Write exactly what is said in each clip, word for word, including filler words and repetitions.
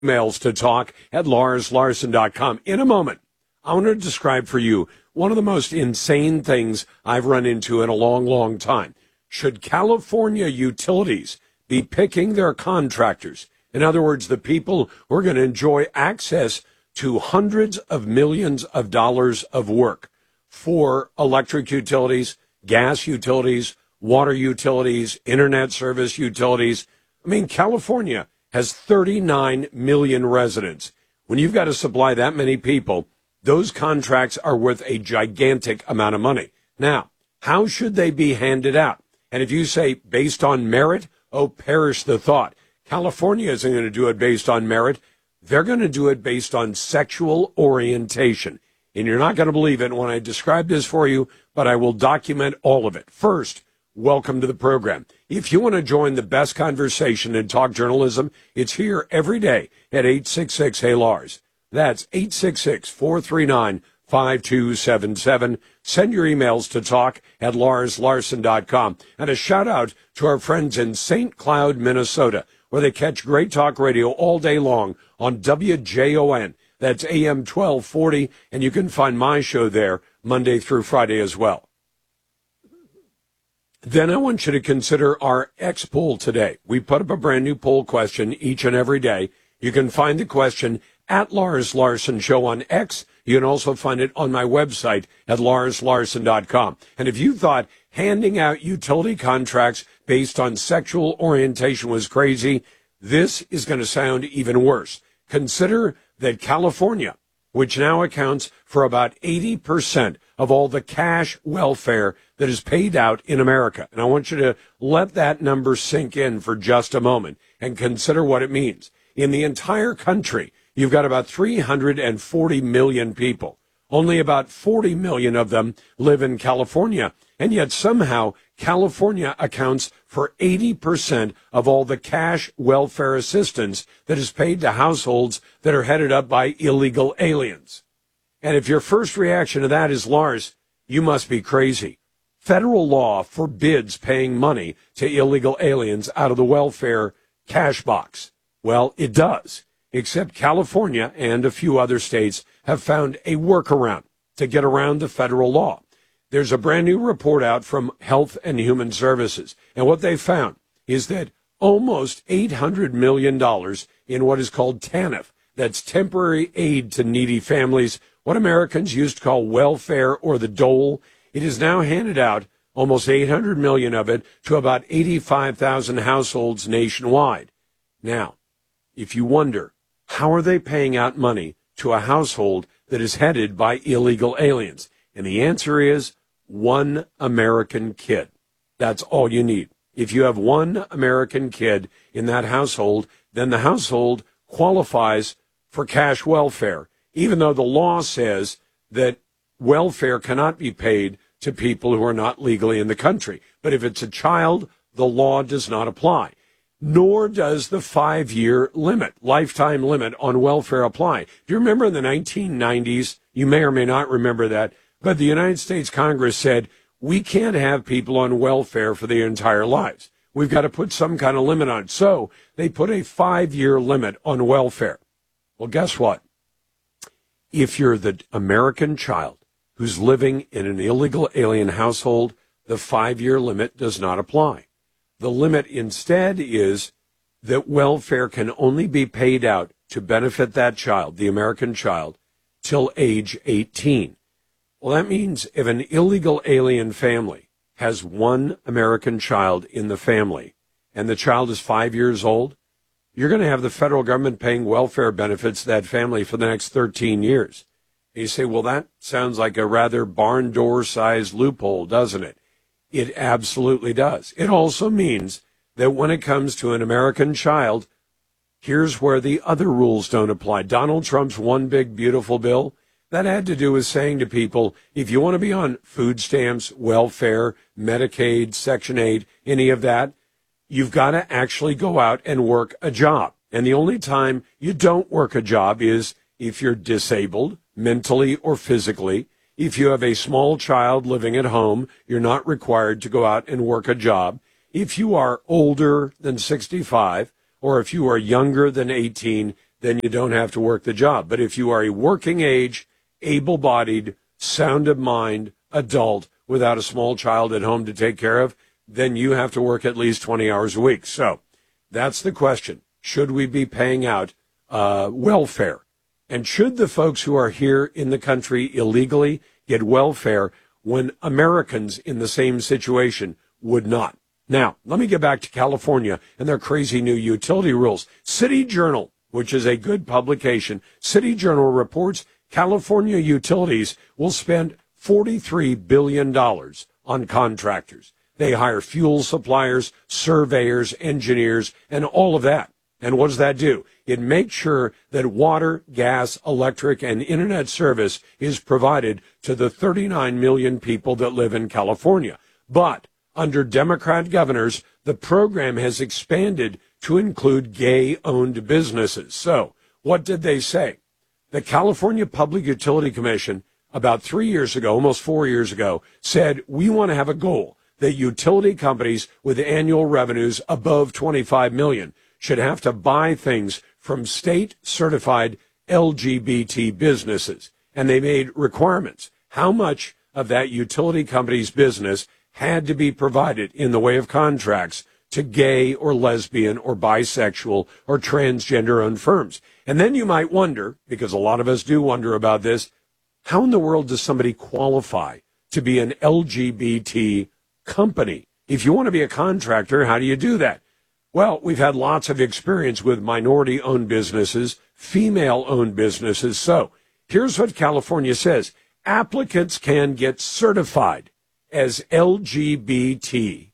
Mails to talk at lars larson dot com. In a moment, I want to describe for you one of the most insane things I've run into in a long, long time. Should California utilities be picking their contractors? In other words, the people who are going to enjoy access to hundreds of millions of dollars of work for electric utilities, gas utilities, water utilities, internet service utilities. I mean, California has thirty-nine million residents. When you've got to supply that many people, those contracts are worth a gigantic amount of money. Now, how should they be handed out? And if you say based on merit, oh, perish the thought. California isn't going to do it based on merit. They're going to do it based on sexual orientation. And you're not going to believe it when I describe this for you, but I will document all of it. First, welcome to the program. If you want to join the best conversation in talk journalism, it's here every day at eight six six, hey Lars. That's eight six six, four three nine, five two seven seven. Send your emails to talk at lars larson dot com. And a shout out to our friends in Saint Cloud, Minnesota, where they catch great talk radio all day long on W J O N. That's A M twelve forty, and you can find my show there Monday through Friday as well. Then I want you to consider our X poll today. We put up a brand new poll question each and every day. You can find the question at Lars Larson Show on X. You can also find it on my website at lars larson dot com. And if you thought handing out utility contracts based on sexual orientation was crazy, this is going to sound even worse. Consider that California, which now accounts for about eighty percent of all the cash welfare that is paid out in America. And I want you to let that number sink in for just a moment and consider what it means. In the entire country, you've got about three hundred forty million people. Only about forty million of them live in California. And yet somehow California accounts for eighty percent of all the cash welfare assistance that is paid to households that are headed up by illegal aliens. And if your first reaction to that is, Lars, you must be crazy. Federal law forbids paying money to illegal aliens out of the welfare cash box. Well, it does, except California and a few other states have found a workaround to get around the federal law. There's a brand new report out from Health and Human Services, and what they found is that almost eight hundred million dollars in what is called TANF, that's temporary aid to needy families, what Americans used to call welfare or the dole, it is now handed out, almost eight hundred million dollars of it, to about eighty-five thousand households nationwide. Now, if you wonder, how are they paying out money to a household that is headed by illegal aliens? And the answer is one American kid. That's all you need. If you have one American kid in that household, then the household qualifies for cash welfare, even though the law says that welfare cannot be paid to people who are not legally in the country. But if it's a child, the law does not apply. Nor does the five-year limit, lifetime limit on welfare apply. Do you remember in the nineteen nineties, you may or may not remember that, but the United States Congress said, we can't have people on welfare for their entire lives. We've got to put some kind of limit on it. So they put a five-year limit on welfare. Well, guess what? If you're the American child who's living in an illegal alien household, the five-year limit does not apply. The limit instead is that welfare can only be paid out to benefit that child, the American child, till age eighteen. Well, that means if an illegal alien family has one American child in the family and the child is five years old, you're going to have the federal government paying welfare benefits to that family for the next thirteen years. And you say, well, that sounds like a rather barn door-sized loophole, doesn't it? It absolutely does. It also means that when it comes to an American child, here's where the other rules don't apply. Donald Trump's one big beautiful bill, that had to do with saying to people, if you want to be on food stamps, welfare, Medicaid, Section eight, any of that, you've got to actually go out and work a job. And the only time you don't work a job is if you're disabled, mentally or physically. If you have a small child living at home, you're not required to go out and work a job. If you are older than sixty-five, or if you are younger than eighteen, then you don't have to work the job. But if you are a working age, able-bodied, sound of mind adult without a small child at home to take care of, then you have to work at least twenty hours a week. So that's the question. Should we be paying out uh, welfare? And should the folks who are here in the country illegally get welfare when Americans in the same situation would not? Now, let me get back to California and their crazy new utility rules. City Journal, which is a good publication, City Journal reports California utilities will spend forty-three billion dollars on contractors. They hire fuel suppliers, surveyors, engineers, and all of that. And what does that do? It makes sure that water, gas, electric, and internet service is provided to the thirty-nine million people that live in California. But under Democrat governors, the program has expanded to include gay-owned businesses. So what did they say? The California Public Utility Commission, about three years ago, almost four years ago, said we want to have a goal that utility companies with annual revenues above twenty-five million dollars should have to buy things from state-certified L G B T businesses. And they made requirements. How much of that utility company's business had to be provided in the way of contracts to gay or lesbian or bisexual or transgender-owned firms. And then you might wonder, because a lot of us do wonder about this, how in the world does somebody qualify to be an L G B T company? If you want to be a contractor, how do you do that? Well, we've had lots of experience with minority-owned businesses, female-owned businesses. So here's what California says. Applicants can get certified as L G B T,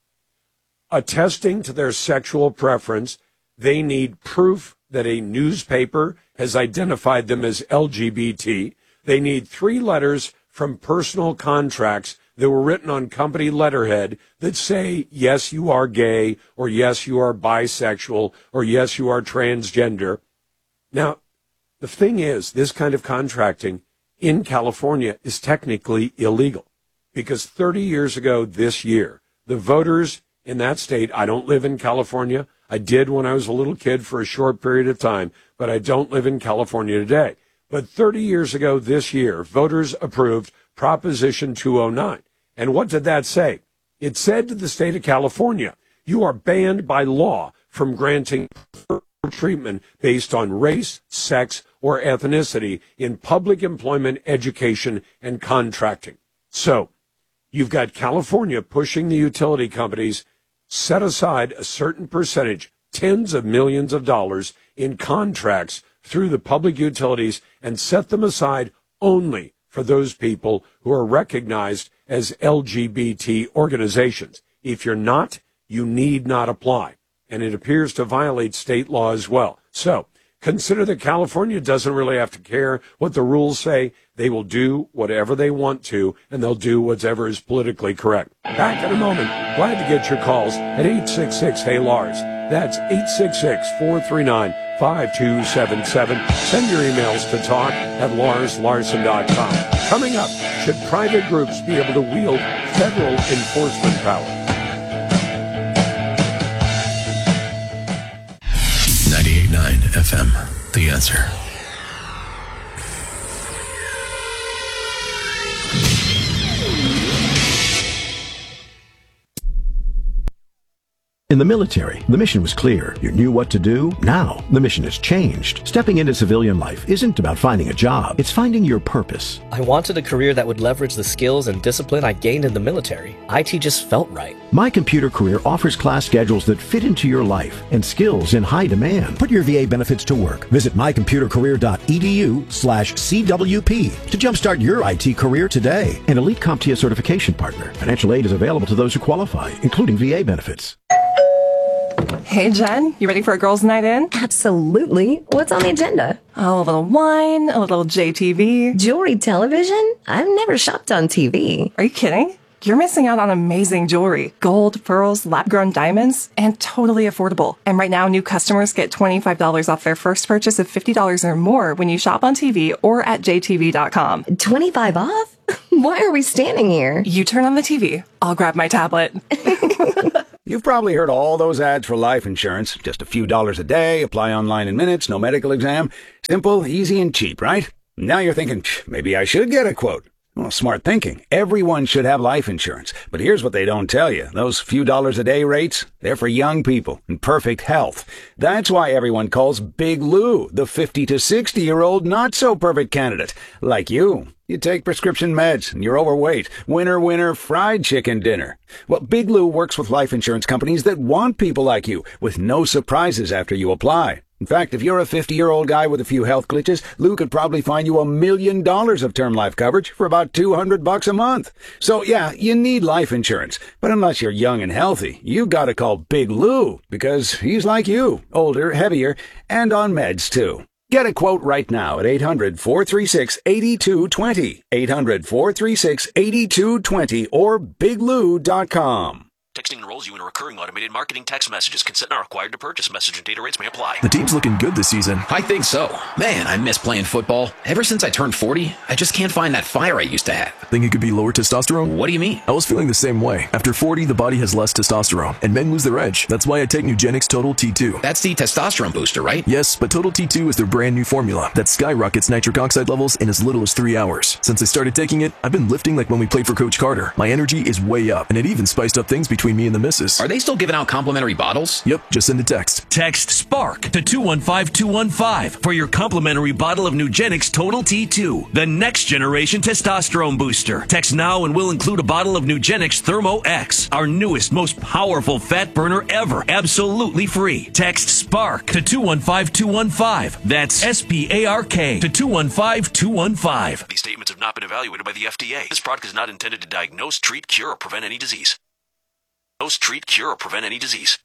attesting to their sexual preference. They need proof that a newspaper has identified them as L G B T. They need three letters from personal contracts that were written on company letterhead that say, yes, you are gay, or yes, you are bisexual, or yes, you are transgender. Now, the thing is, this kind of contracting in California is technically illegal because thirty years ago this year, the voters in that state, I don't live in California. I did when I was a little kid for a short period of time, but I don't live in California today. But thirty years ago this year, voters approved Proposition two oh nine. And what did that say? It said to the state of California, you are banned by law from granting treatment based on race, sex, or ethnicity in public employment, education, and contracting. So you've got California pushing the utility companies set aside a certain percentage, tens of millions of dollars in contracts through the public utilities and set them aside only for those people who are recognized as L G B T organizations. If you're not, you need not apply. And it appears to violate state law as well. So consider that California doesn't really have to care what the rules say. They will do whatever they want to, and they'll do whatever is politically correct. Back in a moment. Glad to get your calls at eight six six, hey Lars. That's eight six six, four three nine, five two seven seven. Send your emails to talk at lars larson dot com. Coming up, should private groups be able to wield federal enforcement power? ninety-eight point nine F M, The Answer. In the military, the mission was clear. You knew what to do. Now, the mission has changed. Stepping into civilian life isn't about finding a job. It's finding your purpose. I wanted a career that would leverage the skills and discipline I gained in the military. I T just felt right. My Computer Career offers class schedules that fit into your life and skills in high demand. Put your V A benefits to work. Visit my computer career dot e d u slash C W P to jumpstart your I T career today. An elite CompTIA certification partner. Financial aid is available to those who qualify, including V A benefits. Hey, Jen, you ready for a girls' night in? Absolutely. What's on the agenda? Oh, a little wine, a little J T V. Jewelry television? I've never shopped on T V. Are you kidding? You're missing out on amazing jewelry. Gold, pearls, lab-grown diamonds, and totally affordable. And right now, new customers get twenty-five dollars off their first purchase of fifty dollars or more when you shop on T V or at J T V dot com. twenty-five off? Why are we standing here? You turn on the T V. I'll grab my tablet. You've probably heard all those ads for life insurance. Just a few dollars a day, apply online in minutes, no medical exam. Simple, easy, and cheap, right? Now you're thinking, maybe I should get a quote. Well, smart thinking. Everyone should have life insurance. But here's what they don't tell you. Those few dollars a day rates, they're for young people in perfect health. That's why everyone calls Big Lou the fifty to sixty-year-old not-so-perfect candidate. Like you. You take prescription meds, and you're overweight. Winner, winner, fried chicken dinner. Well, Big Lou works with life insurance companies that want people like you, with no surprises after you apply. In fact, if you're a fifty-year-old guy with a few health glitches, Lou could probably find you a million dollars of term life coverage for about two hundred bucks a month. So, yeah, you need life insurance. But unless you're young and healthy, you gotta call Big Lou, because he's like you, older, heavier, and on meds, too. Get a quote right now at eight hundred, four three six, eight two two zero, eight hundred, four three six, eight two two zero, or big lou dot com. Texting enrolls you in a recurring automated marketing text messages. Consent not required to purchase. Message and data rates may apply. The team's looking good this season. I think so. Man, I miss playing football. Ever since I turned forty, I just can't find that fire I used to have. Think it could be lower testosterone? What do you mean? I was feeling the same way. After forty, the body has less testosterone, and men lose their edge. That's why I take Nugenix Total T two. That's the testosterone booster, right? Yes, but Total T two is their brand new formula that skyrockets nitric oxide levels in as little as three hours. Since I started taking it, I've been lifting like when we played for Coach Carter. My energy is way up, and it even spiced up things between me and the missus. Are they still giving out complimentary bottles? Yep, just send a text. Text SPARK to two one five two one five for your complimentary bottle of Nugenix Total T two, the next generation testosterone booster. Text now and we'll include a bottle of Nugenix Thermo X, our newest, most powerful fat burner ever, absolutely free. Text SPARK to two one five two one five. That's S P A R K to two one five two one five. These statements have not been evaluated by the F D A. This product is not intended to diagnose, treat, cure, or prevent any disease. Diagnose, treat, cure, or prevent any disease.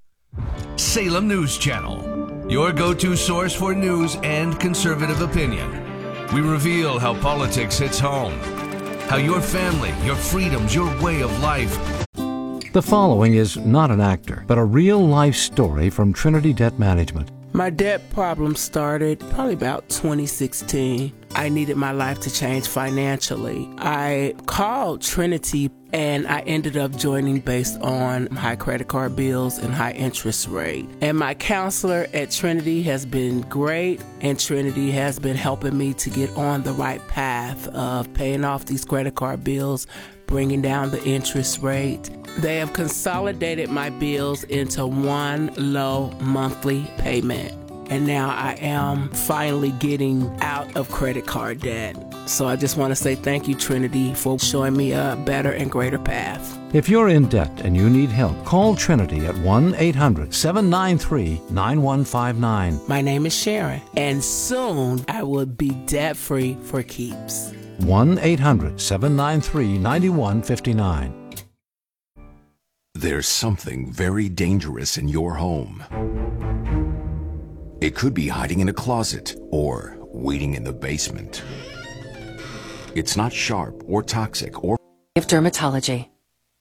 Salem News Channel, your go-to source for news and conservative opinion. We reveal how politics hits home, how your family, your freedoms, your way of life. The following is not an actor, but a real-life story from Trinity Debt Management. My debt problem started probably about twenty sixteen. I needed my life to change financially. I called Trinity and I ended up joining based on high credit card bills and high interest rate. And my counselor at Trinity has been great, and Trinity has been helping me to get on the right path of paying off these credit card bills, bringing down the interest rate. They have consolidated my bills into one low monthly payment. And now I am finally getting out of credit card debt. So I just want to say thank you, Trinity, for showing me a better and greater path. If you're in debt and you need help, call Trinity at one eight hundred seven nine three nine one five nine. My name is Sharon, and soon I will be debt-free for keeps. one eight hundred seven nine three nine one five nine. There's something very dangerous in your home. It could be hiding in a closet or waiting in the basement. It's not sharp or toxic or of dermatology.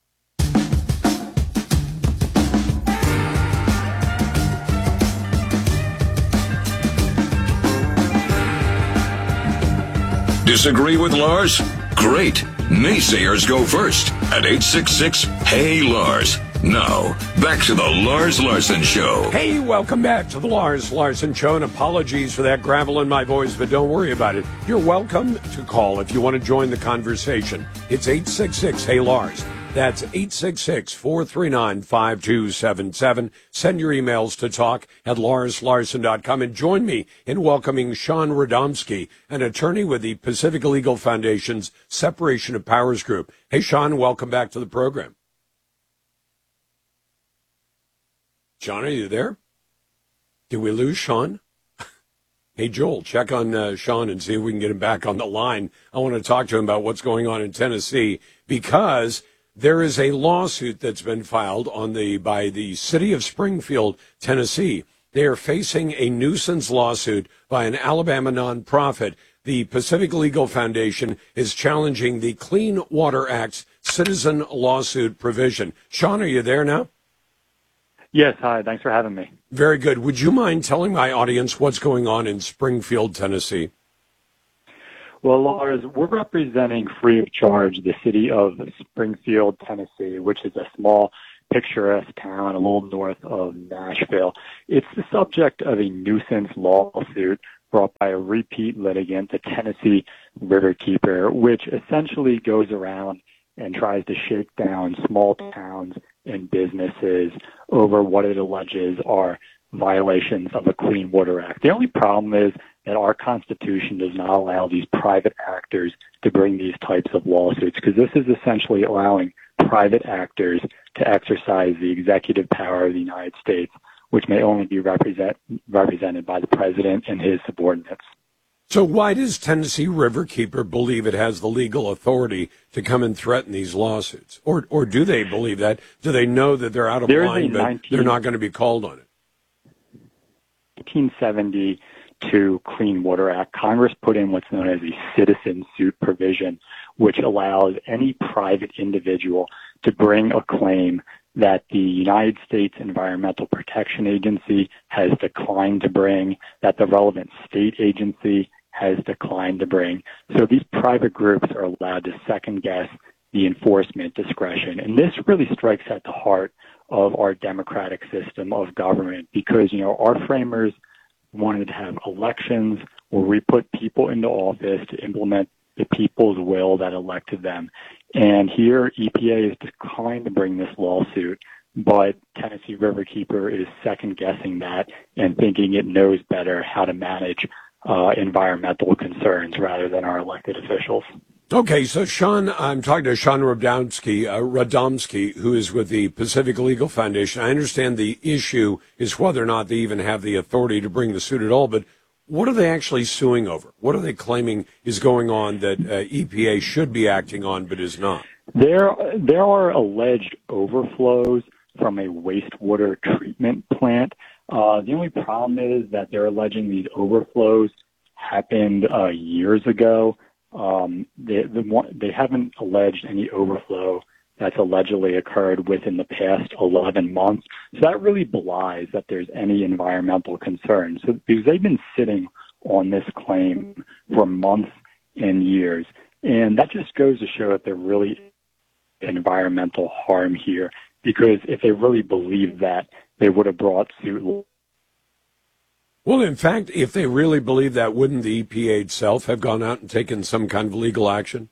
Disagree with Lars? Great. Naysayers go first at eight six six, Hey Lars. Now, back to the Lars Larson Show. Hey, welcome back to the Lars Larson Show, and apologies for that gravel in my voice, but don't worry about it. You're welcome to call if you want to join the conversation. It's eight six six, Hey Lars. That's eight six six, four three nine, five two seven seven. Send your emails to talk at lars larson dot com and join me in welcoming Sean Radomski, an attorney with the Pacific Legal Foundation's Separation of Powers Group. Hey, Sean, welcome back to the program. Sean, are you there? Did we lose Sean? Hey, Joel, check on uh, Sean and see if we can get him back on the line. I want to talk to him about what's going on in Tennessee, because there is a lawsuit that's been filed on the by the city of Springfield, Tennessee. They are facing a nuisance lawsuit by an Alabama nonprofit. The Pacific Legal Foundation is challenging the Clean Water Act's citizen lawsuit provision. Sean, are you there now? Yes, hi. Thanks for having me. Very good. Would you mind telling my audience what's going on in Springfield, Tennessee? Well, Lars, we're representing free of charge the city of Springfield, Tennessee, which is a small picturesque town a little north of Nashville. It's the subject of a nuisance lawsuit brought by a repeat litigant, the Tennessee Riverkeeper, which essentially goes around and tries to shake down small towns and businesses over what it alleges are violations of the Clean Water Act. The only problem is that our Constitution does not allow these private actors to bring these types of lawsuits, because this is essentially allowing private actors to exercise the executive power of the United States, which may only be represent, represented by the president and his subordinates. So why does Tennessee Riverkeeper believe it has the legal authority to come and threaten these lawsuits? Or or do they believe that? Do they know that they're out of There is line, a but nineteen they're not going to be called on it? nineteen seventy-two Clean Water Act, Congress put in what's known as a citizen suit provision, which allows any private individual to bring a claim that the United States Environmental Protection Agency has declined to bring, that the relevant state agency has declined to bring. So these private groups are allowed to second guess the enforcement discretion. And this really strikes at the heart of our democratic system of government, because, you know, our framers wanted to have elections where we put people into office to implement the people's will that elected them. And here, E P A has declined to bring this lawsuit, but Tennessee Riverkeeper is second-guessing that and thinking it knows better how to manage uh, environmental concerns rather than our elected officials. Okay, so Sean, I'm talking to Sean Radomski, uh, Radomski, who is with the Pacific Legal Foundation. I understand the issue is whether or not they even have the authority to bring the suit at all, but what are they actually suing over? What are they claiming is going on that uh, E P A should be acting on but is not? There, there are alleged overflows from a wastewater treatment plant. Uh, the only problem is that they're alleging these overflows happened uh, years ago. Um, they, the, they haven't alleged any overflow that's allegedly occurred within the past eleven months. So that really belies that there's any environmental concern. So because they've been sitting on this claim for months and years. And that just goes to show that there really is environmental harm here, because if they really believed that, they would have brought suit. Well, in fact, if they really believe that, wouldn't the E P A itself have gone out and taken some kind of legal action?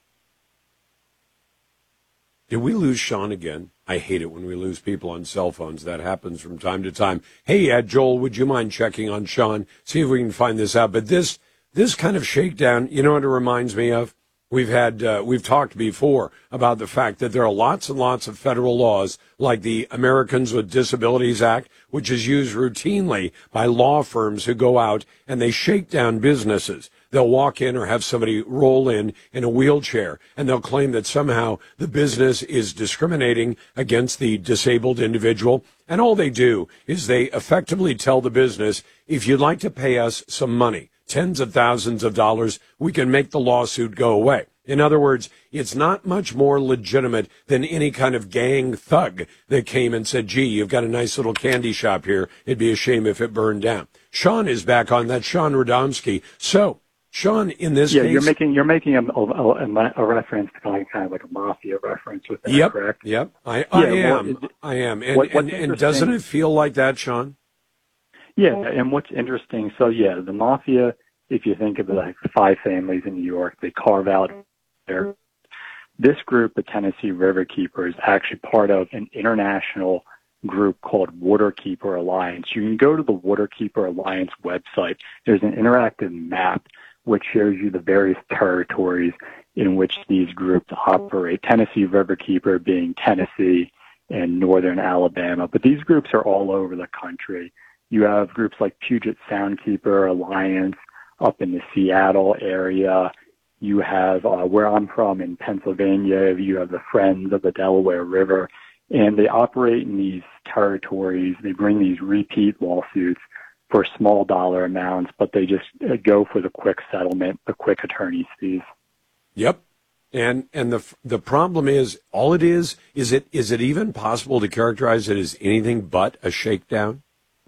Did we lose Sean again? I hate it when we lose people on cell phones. That happens from time to time. Hey, uh, Joel, would you mind checking on Sean? See if we can find this out. But this this kind of shakedown, you know what it reminds me of? We've had uh, we've talked before about the fact that there are lots and lots of federal laws, like the Americans with Disabilities Act, which is used routinely by law firms who go out and they shake down businesses. They'll walk in or have somebody roll in in a wheelchair, and they'll claim that somehow the business is discriminating against the disabled individual. And all they do is they effectively tell the business, if you'd like to pay us some money, tens of thousands of dollars, we can make the lawsuit go away. In other words, it's not much more legitimate than any kind of gang thug that came and said, gee, you've got a nice little candy shop here. It'd be a shame if it burned down. Sean is back on that. Sean Radomski. So, Sean, in this yeah, case... you're making you're making a, a, a reference to kind of like a mafia reference with that, yep, correct? Yep, I, I yeah, am. Well, I am. And, what, and, and doesn't it feel like that, Sean? Yeah, and what's interesting, so yeah, the mafia, if you think of like five families in New York, they carve out their... This group, the Tennessee Riverkeeper, is actually part of an international group called Waterkeeper Alliance. You can go to the Waterkeeper Alliance website. There's an interactive map which shows you the various territories in which these groups operate, Tennessee Riverkeeper being Tennessee and northern Alabama. But these groups are all over the country. You have groups like Puget Soundkeeper Alliance up in the Seattle area. You have, uh, where I'm from in Pennsylvania, you have the Friends of the Delaware River. And they operate in these territories. They bring these repeat lawsuits for small dollar amounts, but they just go for the quick settlement, the quick attorney's fees. Yep. And and the the problem is, all it is, is it is it even possible to characterize it as anything but a shakedown?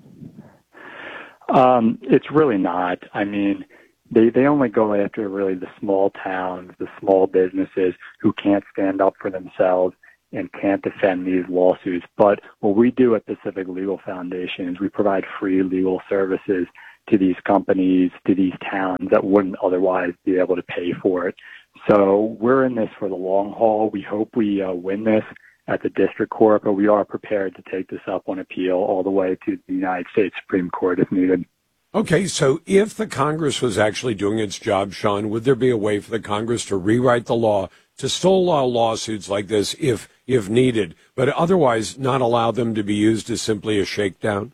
Um, it's really not. I mean, they, they only go after really the small towns, the small businesses who can't stand up for themselves. and can't defend these lawsuits. But what we do at Pacific Legal Foundation is we provide free legal services to these companies, to these towns that wouldn't otherwise be able to pay for it. So we're in this for the long haul. We hope we uh, win this at the district court, but we are prepared to take this up on appeal all the way to the United States Supreme Court if needed. Okay, so if the Congress was actually doing its job, Sean, would there be a way for the Congress to rewrite the law to still allow lawsuits like this if if needed, but otherwise not allow them to be used as simply a shakedown?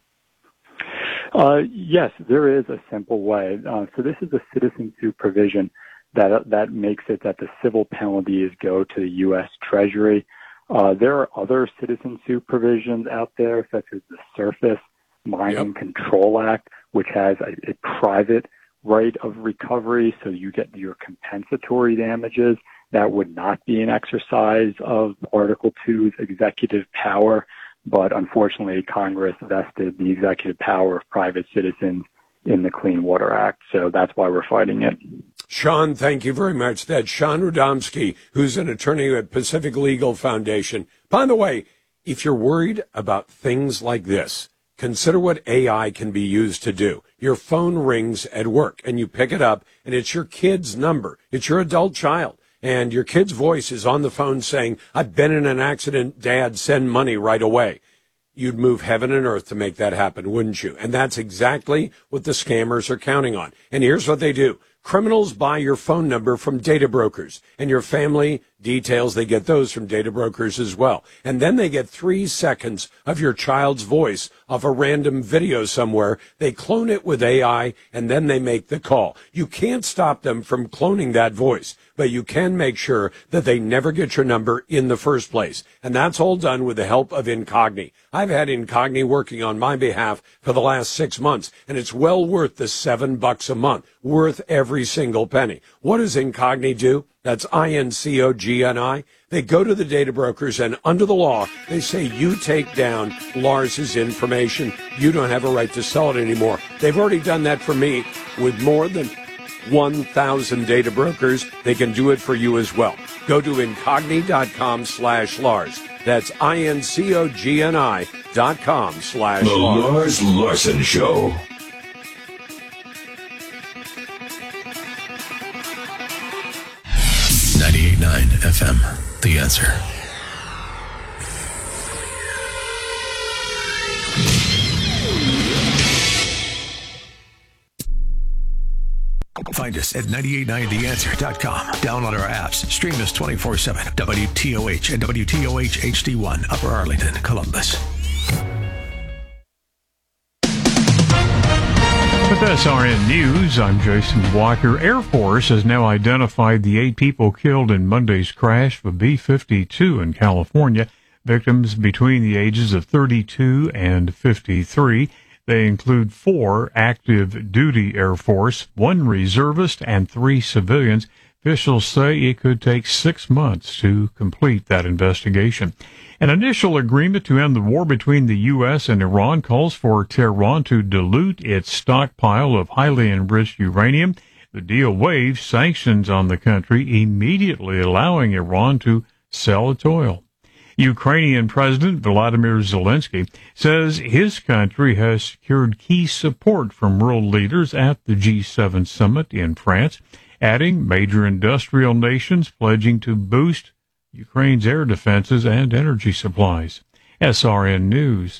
Uh, yes, there is a simple way. Uh, so this is a citizen suit provision that that makes it that the civil penalties go to the U S Treasury. Uh, there are other citizen suit provisions out there, such as the Surface Mining yep. Control Act, which has a, a private right of recovery, so you get your compensatory damages. That would not be an exercise of Article two's executive power, but unfortunately Congress vested the executive power of private citizens in the Clean Water Act, so that's why we're fighting it. Sean, thank you very much. That's Sean Rudomsky, who's an attorney at Pacific Legal Foundation. By the way, if you're worried about things like this, consider what A I can be used to do. Your phone rings at work, and you pick it up, and it's your kid's number. It's your adult child. And your kid's voice is on the phone saying, I've been in an accident, Dad, send money right away. You'd move heaven and earth to make that happen, wouldn't you? And that's exactly what the scammers are counting on. And here's what they do. Criminals buy your phone number from data brokers, and your family details, they get those from data brokers as well. And then they get three seconds of your child's voice off a random video somewhere. They clone it with A I, and then they make the call. You can't stop them from cloning that voice, but you can make sure that they never get your number in the first place. And that's all done with the help of Incogni. I've had Incogni working on my behalf for the last six months, and it's well worth the seven bucks a month, worth every single penny. What does Incogni do? That's I N C O G N I. They go to the data brokers, and under the law, they say you take down Lars's information. You don't have a right to sell it anymore. They've already done that for me with more than one thousand data brokers. They can do it for you as well. Go to incogni.com slash Lars. That's I-N-C-O-G-N-I dot com slash The Lars Larson Show. ninety-eight point nine F M, The Answer. Find us at nine eight nine the answer dot com. Download our apps. Stream us twenty-four seven. W T O H and W T O H H D one, Upper Arlington, Columbus. With S R N News, I'm Jason Walker. Air Force has now identified the eight people killed in Monday's crash of a B fifty-two in California. Victims between the ages of thirty-two and fifty-three. They include four active duty Air Force, one reservist, and three civilians. Officials say it could take six months to complete that investigation. An initial agreement to end the war between the U S and Iran calls for Tehran to dilute its stockpile of highly enriched uranium. The deal waives sanctions on the country, immediately allowing Iran to sell its oil. Ukrainian President Volodymyr Zelensky says his country has secured key support from world leaders at the G seven summit in France, adding major industrial nations pledging to boost Ukraine's air defenses and energy supplies. S R N News.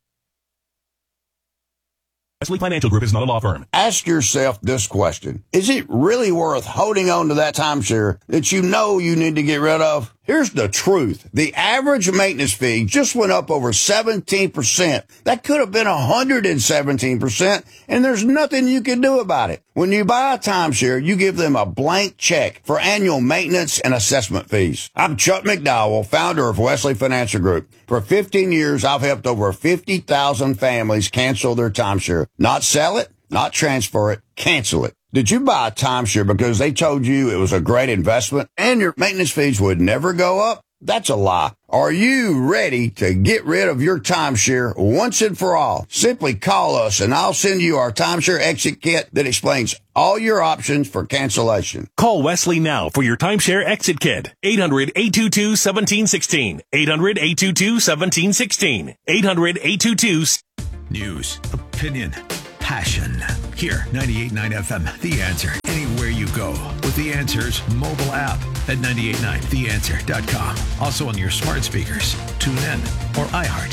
Wesley Financial Group is not a law firm. Ask yourself this question. Is it really worth holding on to that timeshare that you know you need to get rid of? Here's the truth. The average maintenance fee just went up over seventeen percent. That could have been one hundred seventeen percent, and there's nothing you can do about it. When you buy a timeshare, you give them a blank check for annual maintenance and assessment fees. I'm Chuck McDowell, founder of Wesley Financial Group. For fifteen years, I've helped over fifty thousand families cancel their timeshare. Not sell it, not transfer it, cancel it. Did you buy a timeshare because they told you it was a great investment and your maintenance fees would never go up? That's a lie. Are you ready to get rid of your timeshare once and for all? Simply call us and I'll send you our timeshare exit kit that explains all your options for cancellation. Call Wesley now for your timeshare exit kit. eight hundred, eight two two, one seven one six. eight hundred, eight two two, one seven one six. eight hundred, eight two two. News, opinion, passion. Here, ninety-eight point nine F M, The Answer. Anywhere you go with The Answer's mobile app at nine eight nine the answer dot com. Also on your smart speakers, TuneIn, or iHeart.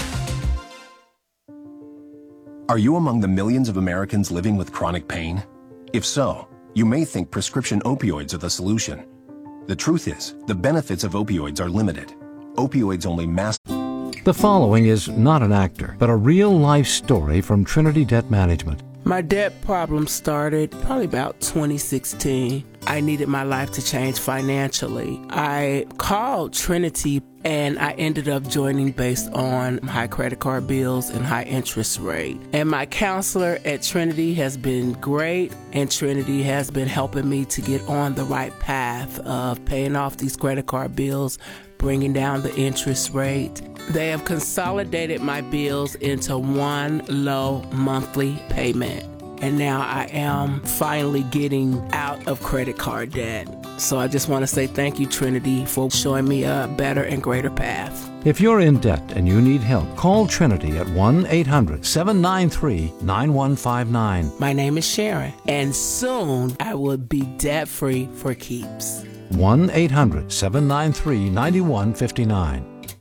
Are you among the millions of Americans living with chronic pain? If so, you may think prescription opioids are the solution. The truth is, the benefits of opioids are limited. Opioids only mask. The following is not an actor, but a real-life story from Trinity Debt Management. My debt problem started probably about twenty sixteen. I needed my life to change financially. I called Trinity and I ended up joining based on high credit card bills and high interest rate. And my counselor at Trinity has been great, and Trinity has been helping me to get on the right path of paying off these credit card bills, bringing down the interest rate. They have consolidated my bills into one low monthly payment. And now I am finally getting out of credit card debt. So I just want to say thank you, Trinity, for showing me a better and greater path. If you're in debt and you need help, call Trinity at one eight hundred, seven nine three, nine one five nine. My name is Sharon, and soon I will be debt-free for keeps. one eight hundred, seven nine three, nine one five nine.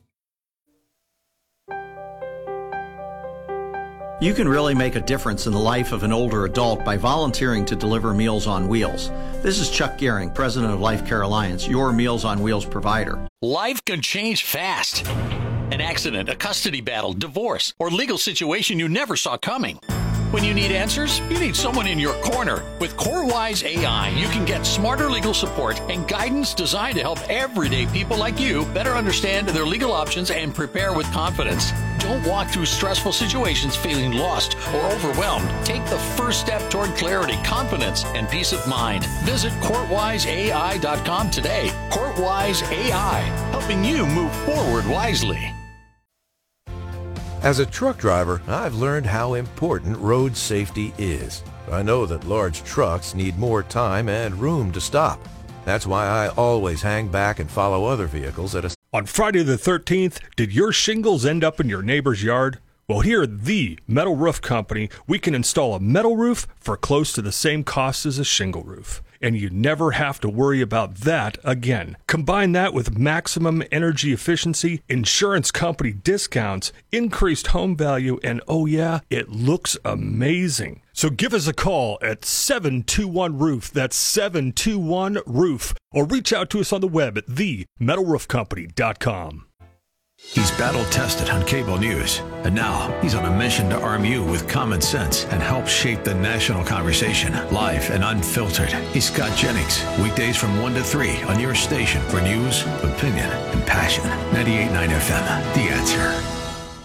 You can really make a difference in the life of an older adult by volunteering to deliver Meals on Wheels. This is Chuck Gehring, president of Life Care Alliance, your Meals on Wheels provider. Life can change fast. An accident, a custody battle, divorce, or legal situation you never saw coming. When you need answers, you need someone in your corner. With CoreWise A I, you can get smarter legal support and guidance designed to help everyday people like you better understand their legal options and prepare with confidence. Don't walk through stressful situations feeling lost or overwhelmed. Take the first step toward clarity, confidence, and peace of mind. Visit court wise A I dot com today. CourtWise A I, helping you move forward wisely. As a truck driver, I've learned how important road safety is. I know that large trucks need more time and room to stop. That's why I always hang back and follow other vehicles at a... On Friday the thirteenth, did your shingles end up in your neighbor's yard? Well, here at the Metal Roof Company, we can install a metal roof for close to the same cost as a shingle roof. And you never have to worry about that again. Combine that with maximum energy efficiency, insurance company discounts, increased home value, and oh yeah, it looks amazing. So give us a call at seven two one roof, that's seven two one roof, or reach out to us on the web at the metal roof company dot com. He's battle-tested on cable news, and now he's on a mission to arm you with common sense and help shape the national conversation, live and unfiltered. He's Scott Jennings, weekdays from one to three on your station for news, opinion, and passion. ninety-eight point nine F M, The Answer.